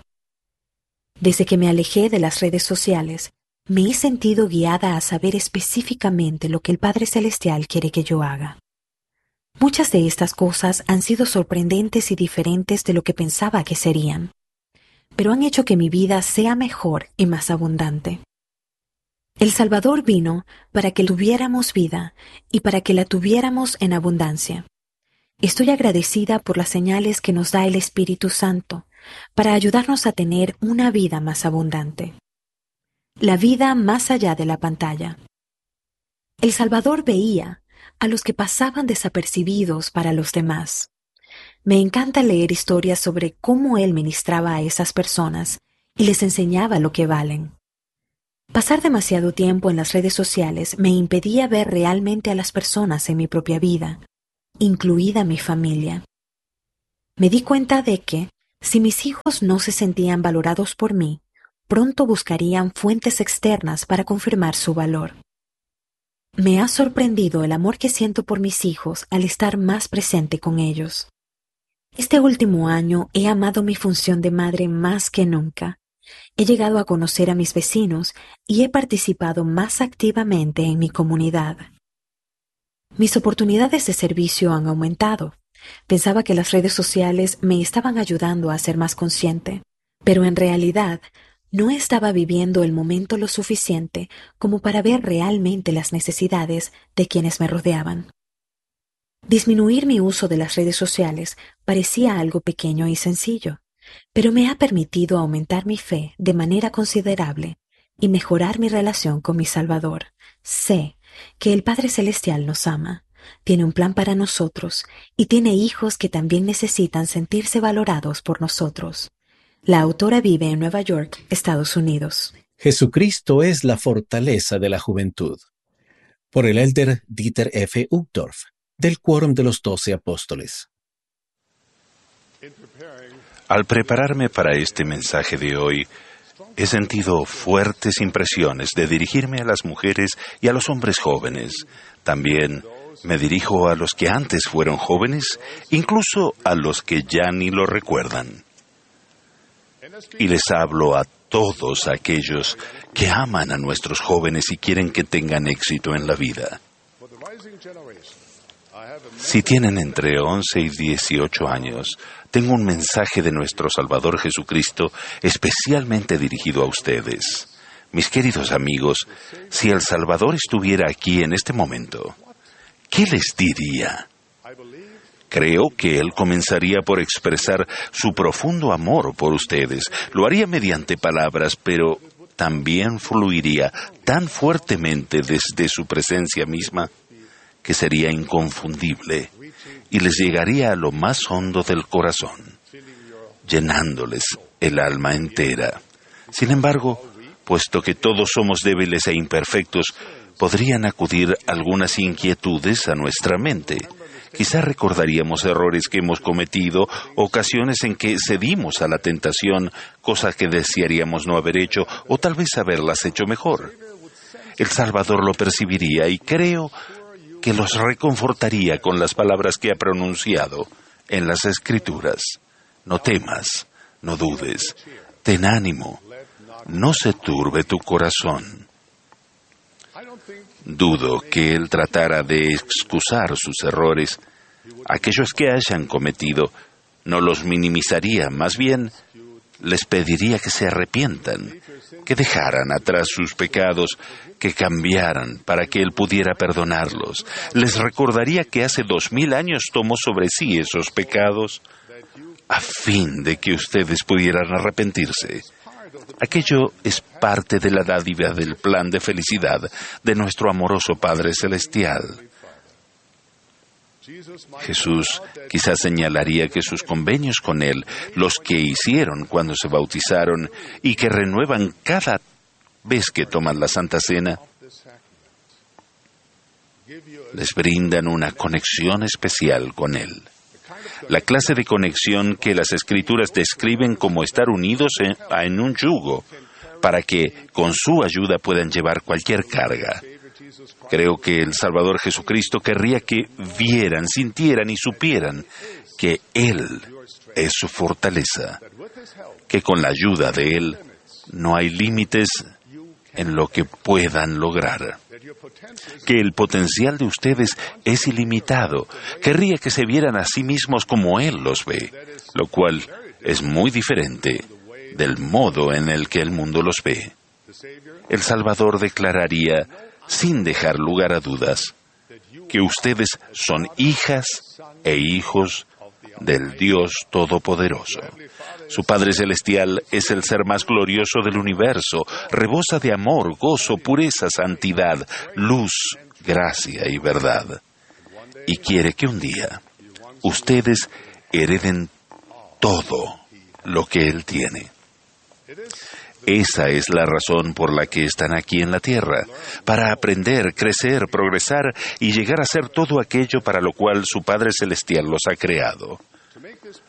Desde que me alejé de las redes sociales, me he sentido guiada a saber específicamente lo que el Padre Celestial quiere que yo haga. Muchas de estas cosas han sido sorprendentes y diferentes de lo que pensaba que serían, pero han hecho que mi vida sea mejor y más abundante. El Salvador vino para que tuviéramos vida y para que la tuviéramos en abundancia. Estoy agradecida por las señales que nos da el Espíritu Santo para ayudarnos a tener una vida más abundante. La vida más allá de la pantalla. El Salvador veía a los que pasaban desapercibidos para los demás. Me encanta leer historias sobre cómo Él ministraba a esas personas y les enseñaba lo que valen. Pasar demasiado tiempo en las redes sociales me impedía ver realmente a las personas en mi propia vida, incluida mi familia. Me di cuenta de que, si mis hijos no se sentían valorados por mí, pronto buscarían fuentes externas para confirmar su valor. Me ha sorprendido el amor que siento por mis hijos al estar más presente con ellos. Este último año he amado mi función de madre más que nunca. He llegado a conocer a mis vecinos y he participado más activamente en mi comunidad. Mis oportunidades de servicio han aumentado. Pensaba que las redes sociales me estaban ayudando a ser más consciente, pero en realidad no estaba viviendo el momento lo suficiente como para ver realmente las necesidades de quienes me rodeaban. Disminuir mi uso de las redes sociales parecía algo pequeño y sencillo, pero me ha permitido aumentar mi fe de manera considerable y mejorar mi relación con mi Salvador. Sé que el Padre Celestial nos ama, tiene un plan para nosotros y tiene hijos que también necesitan sentirse valorados por nosotros. La autora vive en Nueva York, Estados Unidos. Jesucristo es la fortaleza de la juventud. Por el elder Dieter F. Uchtdorf, del Quórum de los 12 Apóstoles. Al prepararme para este mensaje de hoy, he sentido fuertes impresiones de dirigirme a las mujeres y a los hombres jóvenes. También me dirijo a los que antes fueron jóvenes, incluso a los que ya ni lo recuerdan. Y les hablo a todos aquellos que aman a nuestros jóvenes y quieren que tengan éxito en la vida. Si tienen entre 11 y 18 años, tengo un mensaje de nuestro Salvador Jesucristo especialmente dirigido a ustedes. Mis queridos amigos, si el Salvador estuviera aquí en este momento, ¿qué les diría? Creo que Él comenzaría por expresar su profundo amor por ustedes. Lo haría mediante palabras, pero también fluiría tan fuertemente desde su presencia misma que sería inconfundible y les llegaría a lo más hondo del corazón, llenándoles el alma entera. Sin embargo, puesto que todos somos débiles e imperfectos, podrían acudir algunas inquietudes a nuestra mente. Quizá recordaríamos errores que hemos cometido, ocasiones en que cedimos a la tentación, cosas que desearíamos no haber hecho o tal vez haberlas hecho mejor. El Salvador lo percibiría y creo que los reconfortaría con las palabras que ha pronunciado en las Escrituras. No temas, no dudes, ten ánimo, no se turbe tu corazón. Dudo que Él tratara de excusar sus errores. Aquellos que hayan cometido no los minimizaría, más bien les pediría que se arrepientan, que dejaran atrás sus pecados, que cambiaran para que Él pudiera perdonarlos. Les recordaría que hace 2000 años tomó sobre sí esos pecados a fin de que ustedes pudieran arrepentirse. Aquello es parte de la dádiva del plan de felicidad de nuestro amoroso Padre Celestial. Jesús quizás señalaría que sus convenios con Él, los que hicieron cuando se bautizaron y que renuevan cada vez que toman la Santa Cena, les brindan una conexión especial con Él. La clase de conexión que las Escrituras describen como estar unidos en un yugo, para que con su ayuda puedan llevar cualquier carga. Creo que el Salvador Jesucristo querría que vieran, sintieran y supieran que Él es su fortaleza, que con la ayuda de Él no hay límites en lo que puedan lograr, que el potencial de ustedes es ilimitado. Querría que se vieran a sí mismos como Él los ve, lo cual es muy diferente del modo en el que el mundo los ve. El Salvador declararía, sin dejar lugar a dudas, que ustedes son hijas e hijos del Dios Todopoderoso. Su Padre Celestial es el ser más glorioso del universo, rebosa de amor, gozo, pureza, santidad, luz, gracia y verdad. Y quiere que un día ustedes hereden todo lo que Él tiene. Esa es la razón por la que están aquí en la tierra, para aprender, crecer, progresar y llegar a ser todo aquello para lo cual su Padre Celestial los ha creado.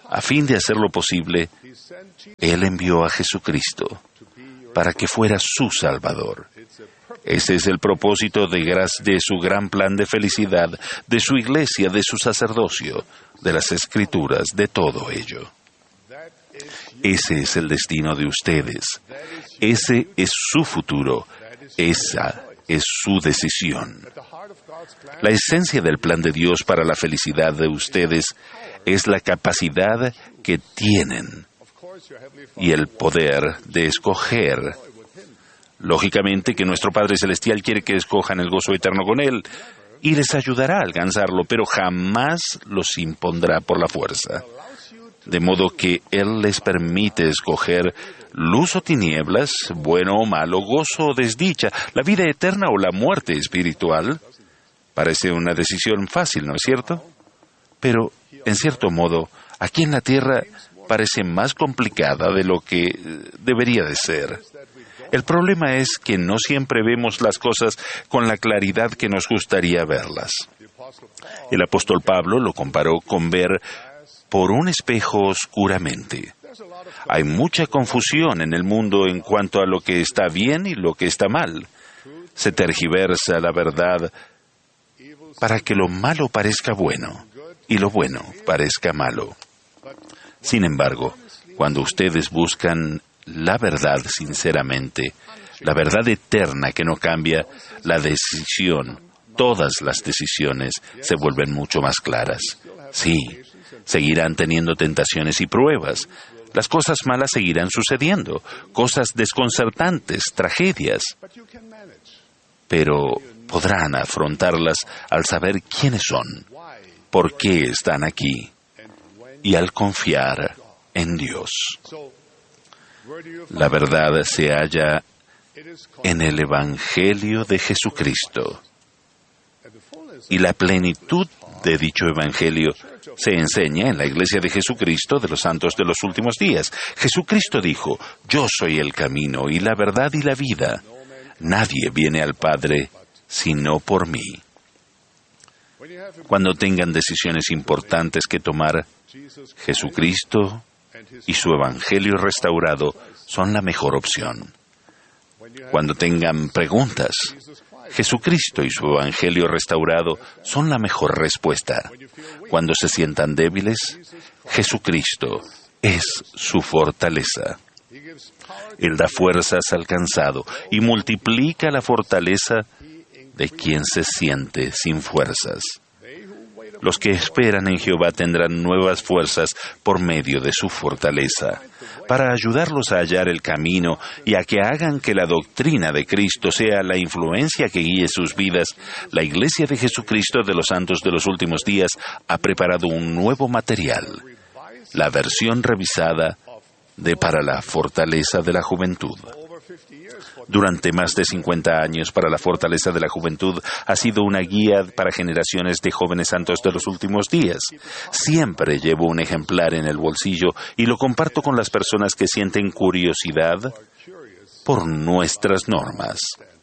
A fin de hacerlo posible, Él envió a Jesucristo para que fuera su Salvador. Ese es el propósito de su gran plan de felicidad, de su iglesia, de su sacerdocio, de las Escrituras, de todo ello. Ese es el destino de ustedes. Ese es su futuro. Esa es su decisión. La esencia del plan de Dios para la felicidad de ustedes es la capacidad que tienen y el poder de escoger. Lógicamente que nuestro Padre Celestial quiere que escojan el gozo eterno con Él y les ayudará a alcanzarlo, pero jamás los impondrá por la fuerza. De modo que Él les permite escoger luz o tinieblas, bueno o malo, gozo o desdicha, la vida eterna o la muerte espiritual. Parece una decisión fácil, ¿no es cierto? Pero, en cierto modo, aquí en la tierra parece más complicada de lo que debería de ser. El problema es que no siempre vemos las cosas con la claridad que nos gustaría verlas. El apóstol Pablo lo comparó con ver por un espejo oscuramente. Hay mucha confusión en el mundo en cuanto a lo que está bien y lo que está mal. Se tergiversa la verdad para que lo malo parezca bueno y lo bueno parezca malo. Sin embargo, cuando ustedes buscan la verdad sinceramente, la verdad eterna que no cambia, la decisión, todas las decisiones se vuelven mucho más claras. Sí, seguirán teniendo tentaciones y pruebas. Las cosas malas seguirán sucediendo, cosas desconcertantes, tragedias. Pero podrán afrontarlas al saber quiénes son, por qué están aquí y al confiar en Dios. La verdad se halla en el Evangelio de Jesucristo. Y la plenitud de dicho Evangelio se enseña en la Iglesia de Jesucristo de los santos de los últimos días. Jesucristo dijo: «Yo soy el camino y la verdad y la vida. Nadie viene al Padre sino por mí». Cuando tengan decisiones importantes que tomar, Jesucristo y su Evangelio restaurado son la mejor opción. Cuando tengan preguntas, Jesucristo y su Evangelio restaurado son la mejor respuesta. Cuando se sientan débiles, Jesucristo es su fortaleza. Él da fuerzas al cansado y multiplica la fortaleza de quien se siente sin fuerzas. Los que esperan en Jehová tendrán nuevas fuerzas por medio de su fortaleza. Para ayudarlos a hallar el camino y a que hagan que la doctrina de Cristo sea la influencia que guíe sus vidas, la Iglesia de Jesucristo de los Santos de los Últimos Días ha preparado un nuevo material, la versión revisada de Para la Fortaleza de la Juventud. Durante más de 50 años, Para la Fortaleza de la Juventud ha sido una guía para generaciones de jóvenes santos de los últimos días. Siempre llevo un ejemplar en el bolsillo y lo comparto con las personas que sienten curiosidad por nuestras normas.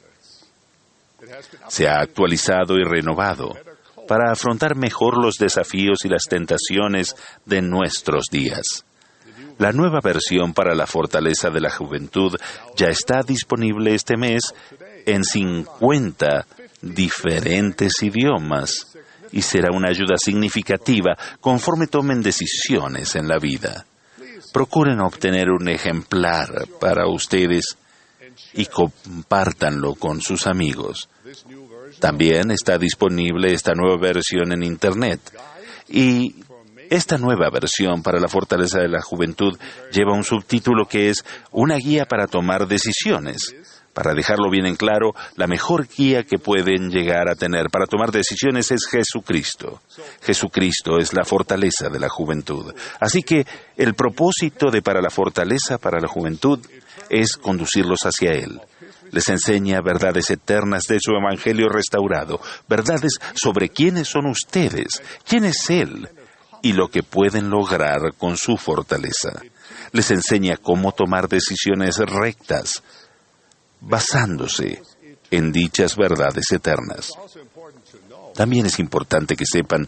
Se ha actualizado y renovado para afrontar mejor los desafíos y las tentaciones de nuestros días. La nueva versión para la Fortaleza de la Juventud ya está disponible este mes en 50 diferentes idiomas y será una ayuda significativa conforme tomen decisiones en la vida. Procuren obtener un ejemplar para ustedes y compártanlo con sus amigos. También está disponible esta nueva versión en Internet y esta nueva versión para la Fortaleza de la Juventud lleva un subtítulo que es una guía para tomar decisiones. Para dejarlo bien en claro, la mejor guía que pueden llegar a tener para tomar decisiones es Jesucristo. Jesucristo es la fortaleza de la juventud. Así que el propósito de Para la Fortaleza para la Juventud es conducirlos hacia Él. Les enseña verdades eternas de su Evangelio restaurado, verdades sobre quiénes son ustedes, quién es Él y lo que pueden lograr con su fortaleza. Les enseña cómo tomar decisiones rectas, basándose en dichas verdades eternas. También es importante que sepan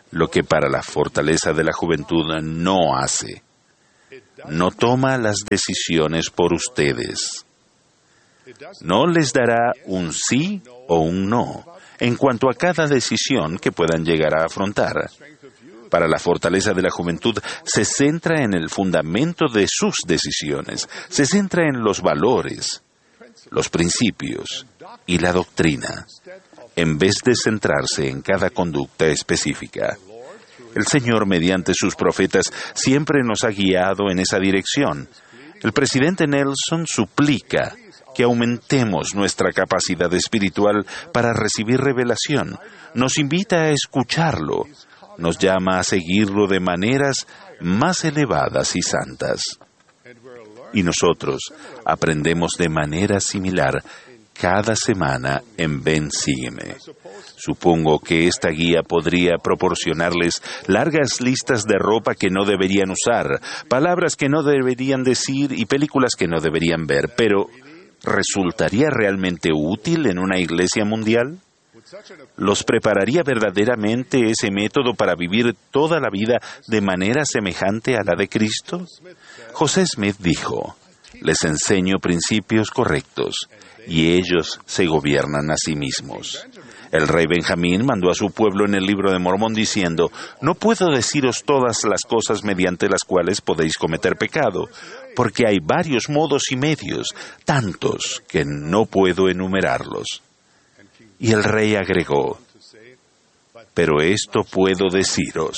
lo que para la fortaleza de la juventud no hace. No toma las decisiones por ustedes. No les dará un sí o un no en cuanto a cada decisión que puedan llegar a afrontar. Para la fortaleza de la juventud se centra en el fundamento de sus decisiones, se centra en los valores, los principios y la doctrina, en vez de centrarse en cada conducta específica. El Señor, mediante sus profetas, siempre nos ha guiado en esa dirección. El presidente Nelson suplica que aumentemos nuestra capacidad espiritual para recibir revelación. Nos invita a escucharlo. Nos llama a seguirlo de maneras más elevadas y santas. Y nosotros aprendemos de manera similar cada semana en Ven, Sígueme. Supongo que esta guía podría proporcionarles largas listas de ropa que no deberían usar, palabras que no deberían decir y películas que no deberían ver, pero ¿resultaría realmente útil en una iglesia mundial? ¿Los prepararía verdaderamente ese método para vivir toda la vida de manera semejante a la de Cristo? José Smith dijo, les enseño principios correctos y ellos se gobiernan a sí mismos. El rey Benjamín mandó a su pueblo en el libro de Mormón diciendo, no puedo deciros todas las cosas mediante las cuales podéis cometer pecado, porque hay varios modos y medios, tantos que no puedo enumerarlos. Y el rey agregó, pero esto puedo deciros,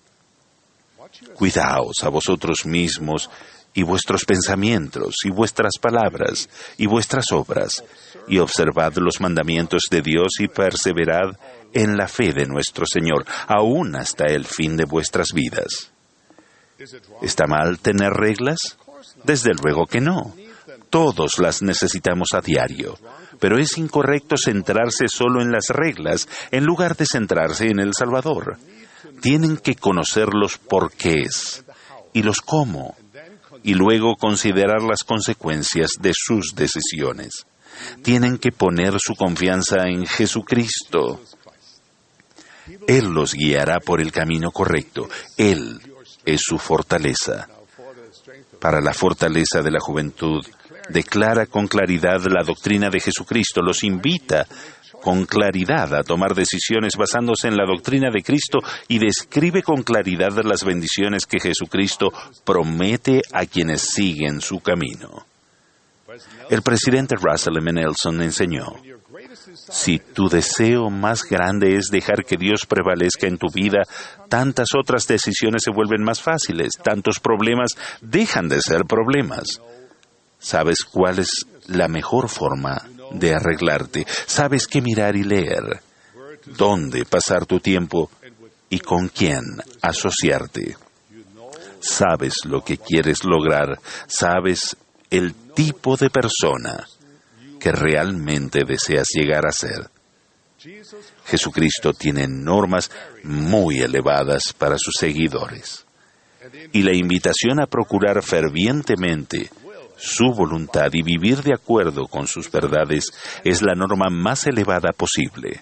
cuidaos a vosotros mismos y vuestros pensamientos y vuestras palabras y vuestras obras, y observad los mandamientos de Dios y perseverad en la fe de nuestro Señor, aún hasta el fin de vuestras vidas. ¿Está mal tener reglas? Desde luego que no. Todos las necesitamos a diario. Pero es incorrecto centrarse solo en las reglas en lugar de centrarse en el Salvador. Tienen que conocer los porqués y los cómo, y luego considerar las consecuencias de sus decisiones. Tienen que poner su confianza en Jesucristo. Él los guiará por el camino correcto. Él es su fortaleza. Para la fortaleza de la juventud, declara con claridad la doctrina de Jesucristo, los invita con claridad a tomar decisiones basándose en la doctrina de Cristo y describe con claridad las bendiciones que Jesucristo promete a quienes siguen su camino. El presidente Russell M. Nelson enseñó, si tu deseo más grande es dejar que Dios prevalezca en tu vida, tantas otras decisiones se vuelven más fáciles, tantos problemas dejan de ser problemas. ¿Sabes cuál es la mejor forma de arreglarte? ¿Sabes qué mirar y leer? ¿Dónde pasar tu tiempo? ¿Y con quién asociarte? ¿Sabes lo que quieres lograr? ¿Sabes el tipo de persona que realmente deseas llegar a ser? Jesucristo tiene normas muy elevadas para sus seguidores. Y la invitación a procurar fervientemente su voluntad y vivir de acuerdo con sus verdades es la norma más elevada posible.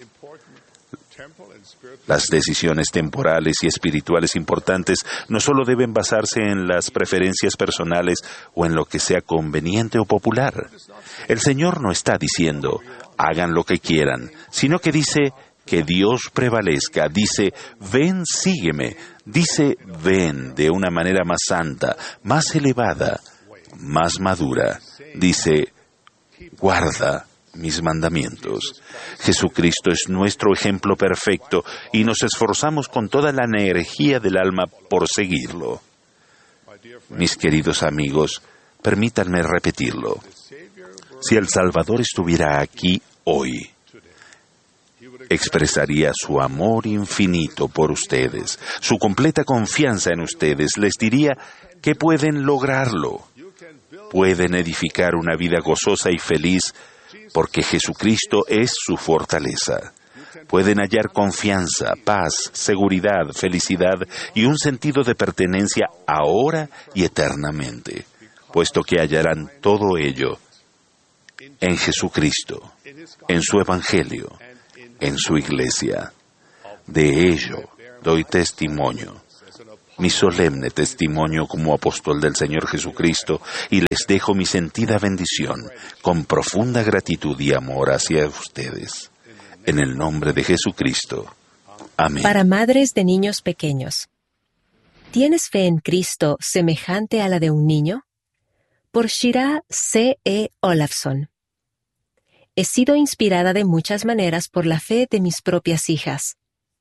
Las decisiones temporales y espirituales importantes no solo deben basarse en las preferencias personales o en lo que sea conveniente o popular. El Señor no está diciendo, hagan lo que quieran, sino que dice, que Dios prevalezca. Dice, ven, sígueme. Dice, ven de una manera más santa, más elevada, más madura. Dice, guarda mis mandamientos. Jesucristo es nuestro ejemplo perfecto y nos esforzamos con toda la energía del alma por seguirlo. Mis queridos amigos, permítanme repetirlo. Si el Salvador estuviera aquí hoy, expresaría su amor infinito por ustedes, su completa confianza en ustedes. Les diría que pueden lograrlo. Pueden edificar una vida gozosa y feliz porque Jesucristo es su fortaleza. Pueden hallar confianza, paz, seguridad, felicidad y un sentido de pertenencia ahora y eternamente, puesto que hallarán todo ello en Jesucristo, en su Evangelio, en su Iglesia. De ello doy testimonio, mi solemne testimonio como apóstol del Señor Jesucristo, y les dejo mi sentida bendición con profunda gratitud y amor hacia ustedes. En el nombre de Jesucristo. Amén. Para madres de niños pequeños. ¿Tienes fe en Cristo semejante a la de un niño? Por Shira C. E. Olafson. He sido inspirada de muchas maneras por la fe de mis propias hijas.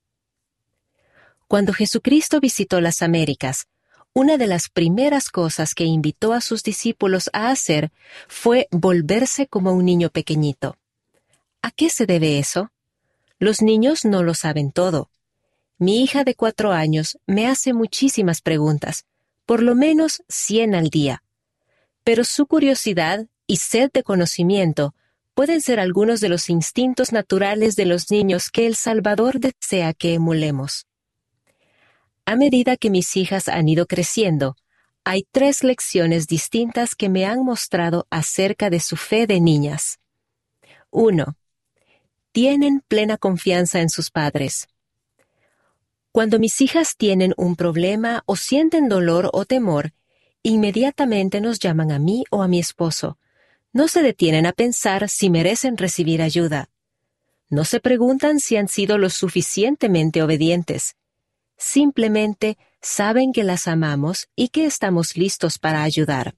Cuando Jesucristo visitó las Américas, una de las primeras cosas que invitó a sus discípulos a hacer fue volverse como un niño pequeñito. ¿A qué se debe eso? Los niños no lo saben todo. Mi hija de 4 años me hace muchísimas preguntas, por lo menos 100 al día. Pero su curiosidad y sed de conocimiento pueden ser algunos de los instintos naturales de los niños que el Salvador desea que emulemos. A medida que mis hijas han ido creciendo, hay 3 lecciones distintas que me han mostrado acerca de su fe de niñas. 1. Tienen plena confianza en sus padres. Cuando mis hijas tienen un problema o sienten dolor o temor, inmediatamente nos llaman a mí o a mi esposo. No se detienen a pensar si merecen recibir ayuda. No se preguntan si han sido lo suficientemente obedientes. Simplemente saben que las amamos y que estamos listos para ayudar.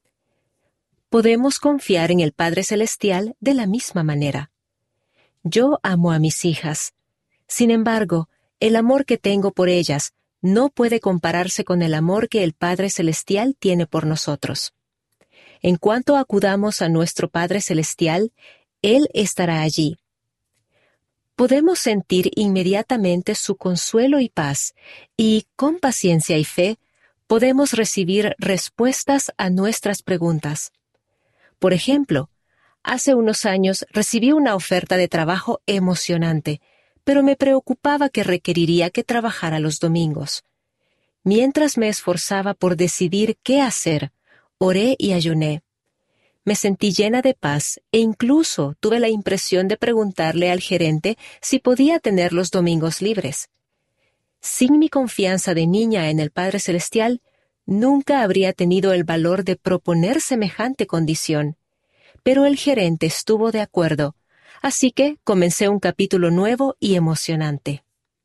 Podemos confiar en el Padre Celestial de la misma manera. Yo amo a mis hijas. Sin embargo, el amor que tengo por ellas no puede compararse con el amor que el Padre Celestial tiene por nosotros. En cuanto acudamos a nuestro Padre Celestial, Él estará allí. Podemos sentir inmediatamente su consuelo y paz, y con paciencia y fe, podemos recibir respuestas a nuestras preguntas. Por ejemplo, hace unos años recibí una oferta de trabajo emocionante, pero me preocupaba que requeriría que trabajara los domingos. Mientras me esforzaba por decidir qué hacer, oré y ayuné. Me sentí llena de paz e incluso tuve la impresión de preguntarle al gerente si podía tener los domingos libres. Sin mi confianza de niña en el Padre Celestial, nunca habría tenido el valor de proponer semejante condición. Pero el gerente estuvo de acuerdo, así que comencé un capítulo nuevo y emocionante.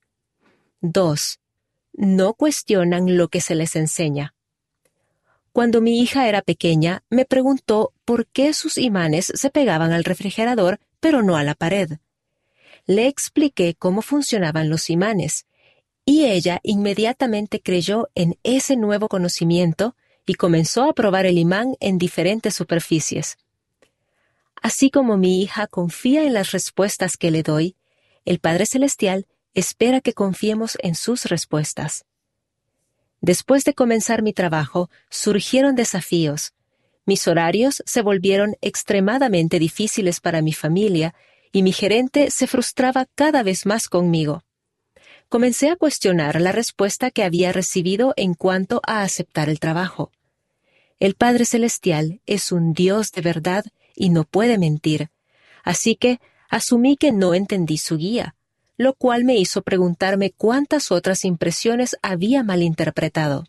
2. No cuestionan lo que se les enseña. Cuando mi hija era pequeña, me preguntó por qué sus imanes se pegaban al refrigerador, pero no a la pared. Le expliqué cómo funcionaban los imanes, y ella inmediatamente creyó en ese nuevo conocimiento y comenzó a probar el imán en diferentes superficies. Así como mi hija confía en las respuestas que le doy, el Padre Celestial espera que confiemos en sus respuestas. Después de comenzar mi trabajo, surgieron desafíos. Mis horarios se volvieron extremadamente difíciles para mi familia y mi gerente se frustraba cada vez más conmigo. Comencé a cuestionar la respuesta que había recibido en cuanto a aceptar el trabajo. El Padre Celestial es un Dios de verdad y no puede mentir, así que asumí que no entendí su guía, lo cual me hizo preguntarme cuántas otras impresiones había malinterpretado.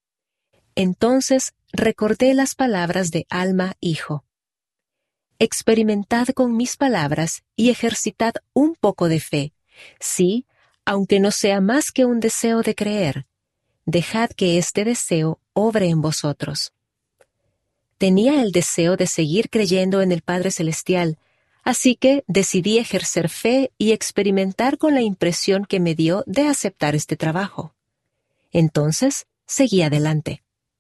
Entonces recordé las palabras de Alma Hijo. Experimentad con mis palabras y ejercitad un poco de fe. Sí, aunque no sea más que un deseo de creer. Dejad que este deseo obre en vosotros. Tenía el deseo de seguir creyendo en el Padre Celestial, así que decidí ejercer fe y experimentar con la impresión que me dio de aceptar este trabajo. Entonces, seguí adelante.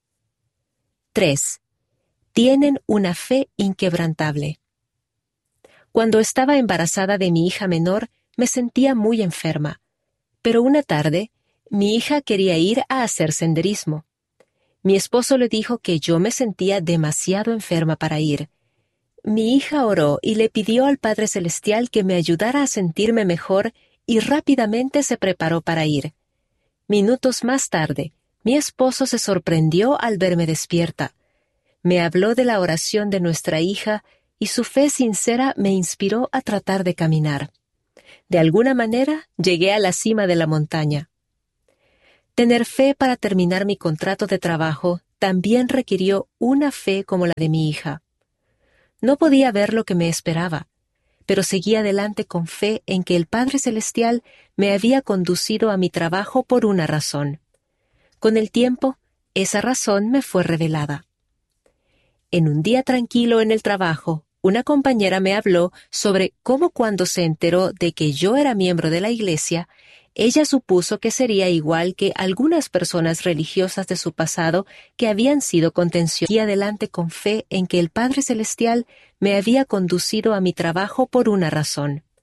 3. Tienen una fe inquebrantable. Cuando estaba embarazada de mi hija menor, me sentía muy enferma, pero una tarde, mi hija quería ir a hacer senderismo. Mi esposo le dijo que yo me sentía demasiado enferma para ir. Mi hija oró y le pidió al Padre Celestial que me ayudara a sentirme mejor y rápidamente se preparó para ir. Minutos más tarde, mi esposo se sorprendió al verme despierta. Me habló de la oración de nuestra hija y su fe sincera me inspiró a tratar de caminar. De alguna manera, llegué a la cima de la montaña. Tener fe para terminar mi contrato de trabajo también requirió una fe como la de mi hija. No podía ver lo que me esperaba, pero seguí adelante con fe en que el Padre Celestial me había conducido a mi trabajo por una razón. Con el tiempo, esa razón me fue revelada. En un día tranquilo en el trabajo, una compañera me habló sobre cómo cuando se enteró de que yo era miembro de la iglesia, ella supuso que sería igual que algunas personas religiosas de su pasado que habían sido contenciosas. Y adelante con fe en que el Padre Celestial me había conducido a mi trabajo por una razón.